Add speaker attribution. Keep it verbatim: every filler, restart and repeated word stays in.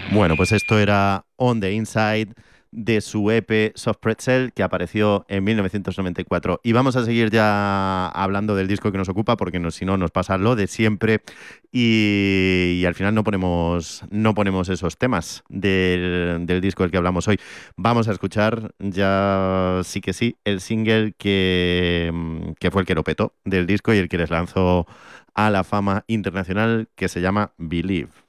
Speaker 1: Bueno, pues esto era On the Inside de su E P Soft Pretzel que apareció en mil novecientos noventa y cuatro. Y vamos a seguir ya hablando del disco que nos ocupa porque no, si no nos pasa lo de siempre y, y al final no ponemos, no ponemos esos temas del, del disco del que hablamos hoy. Vamos a escuchar ya sí que sí el single que, mm, que fue el que lo petó del disco y el que les lanzó a la fama internacional, que se llama Believe.